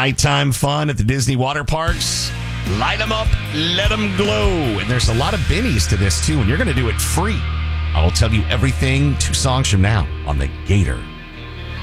Nighttime fun at the Disney water parks. Light them up, let them glow. And there's a lot of bennies to this, too, and you're going to do it free. I will tell you everything 2 songs from now on the Gator